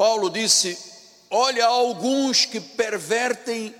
Paulo disse: olha, alguns que pervertem,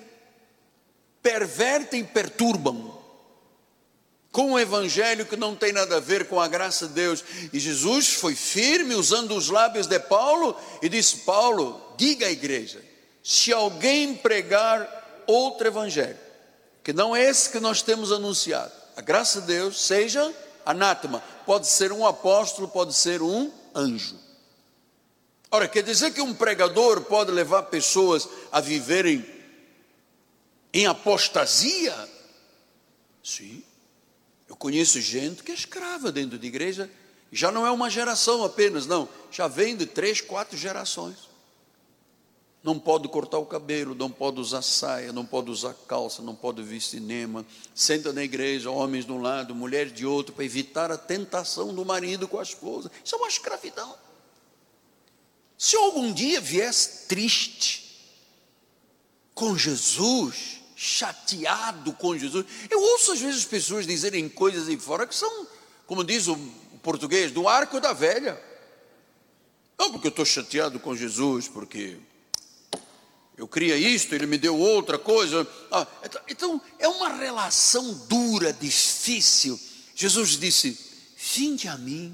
perturbam, com o evangelho que não tem nada a ver com a graça de Deus. E Jesus foi firme, usando os lábios de Paulo, e disse: Paulo, diga à igreja, se alguém pregar outro evangelho, que não é esse que nós temos anunciado, a graça de Deus seja anátema. Pode ser um apóstolo, pode ser um anjo. Ora, quer dizer que um pregador pode levar pessoas a viverem em apostasia? Sim. Eu conheço gente que é escrava dentro de igreja, e já não é uma geração apenas, não, já vem de 3, 4 gerações. Não pode cortar o cabelo, não pode usar saia, não pode usar calça, não pode vir cinema, senta na igreja, homens de um lado, mulheres de outro, para evitar a tentação do marido com a esposa. Isso é uma escravidão. Se eu algum dia viesse triste com Jesus, chateado com Jesus, eu ouço às vezes as pessoas dizerem coisas aí fora que são, como diz o português, do arco da velha. Não, porque eu estou chateado com Jesus, porque eu queria isto, ele me deu outra coisa. Então é uma relação dura, difícil. Jesus disse: vinde a mim,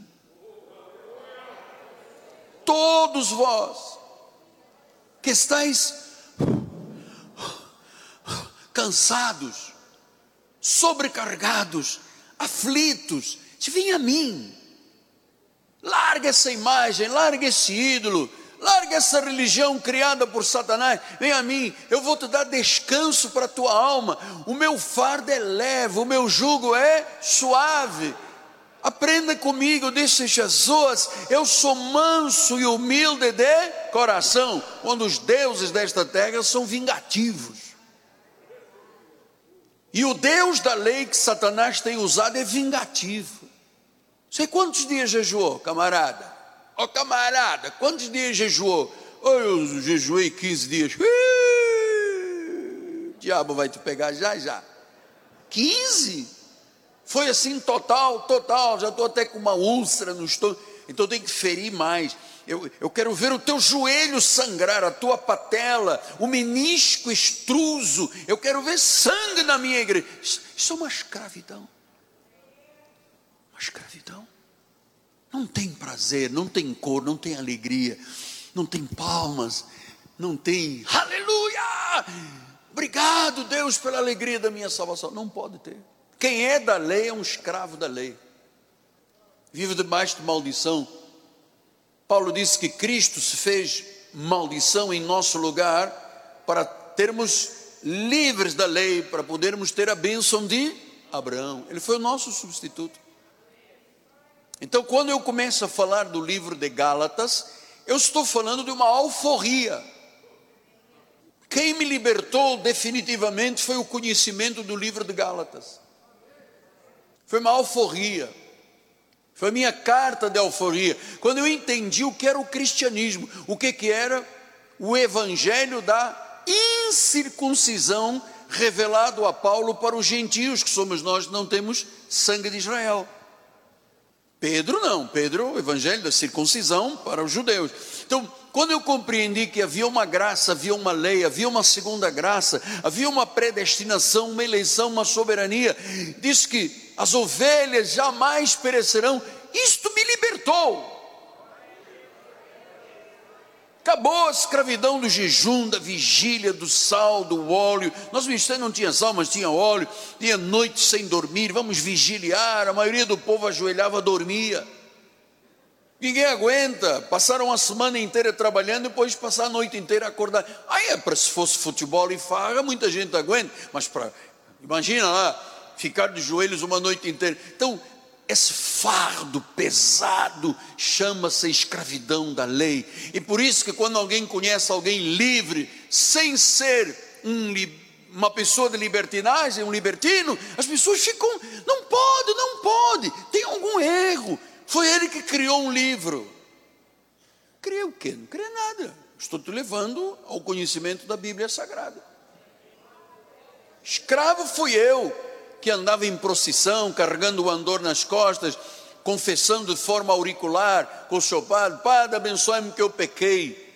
todos vós que estáis cansados, sobrecarregados, aflitos, vem a mim. Larga essa imagem, larga esse ídolo, larga essa religião criada por Satanás. Vem a mim, eu vou te dar descanso para a tua alma. O meu fardo é leve, o meu jugo é suave. Aprenda comigo, disse Jesus, eu sou manso e humilde de coração, quando os deuses desta terra são vingativos. E o Deus da lei que Satanás tem usado é vingativo. Sei quantos dias jejuou, camarada? Ó camarada, quantos dias jejuou? Eu jejuei 15 dias. O diabo vai te pegar já. 15? Foi assim total, já estou até com uma úlcera no estômago, então tem que ferir mais. Eu quero ver o teu joelho sangrar, a tua patela, o menisco extruso. Eu quero ver sangue na minha igreja. Isso é uma escravidão. Uma escravidão. Não tem prazer, não tem cor, não tem alegria, não tem palmas, não tem aleluia. Obrigado, Deus, pela alegria da minha salvação. Não pode ter. Quem é da lei é um escravo da lei. Vive debaixo de maldição. Paulo disse que Cristo se fez maldição em nosso lugar para termos livres da lei, para podermos ter a bênção de Abraão. Ele foi o nosso substituto. Então, quando eu começo a falar do livro de Gálatas, eu estou falando de uma alforria. Quem me libertou definitivamente foi o conhecimento do livro de Gálatas. Foi uma alforria. Foi a minha carta de alforria. Quando eu entendi o que era o cristianismo, o que era o evangelho da incircuncisão revelado a Paulo para os gentios, que somos nós, não temos sangue de Israel. Pedro não, Pedro, o evangelho da circuncisão para os judeus. Então, quando eu compreendi que havia uma graça, havia uma lei, havia uma segunda graça, havia uma predestinação, uma eleição, uma soberania, diz que as ovelhas jamais perecerão, isto me libertou. Acabou a escravidão do jejum, da vigília, do sal, do óleo. Nosso ministério não tinha sal, mas tinha óleo. Tinha noite sem dormir, vamos vigiliar. A maioria do povo ajoelhava, dormia. Ninguém aguenta. Passaram a semana inteira trabalhando, depois passar a noite inteira acordar. Aí para se fosse futebol e farra, muita gente aguenta. Mas imagina lá, ficar de joelhos uma noite inteira. Então, esse fardo pesado chama-se escravidão da lei. E por isso que quando alguém conhece alguém livre, sem ser uma pessoa de libertinagem, um libertino, as pessoas ficam, não pode, tem algum erro. Foi ele que criou um livro. Criou o quê? Não criou nada. Estou te levando ao conhecimento da Bíblia Sagrada. Escravo fui eu, que andava em procissão, carregando o andor nas costas, confessando de forma auricular, com o seu padre: Padre, abençoe-me que eu pequei.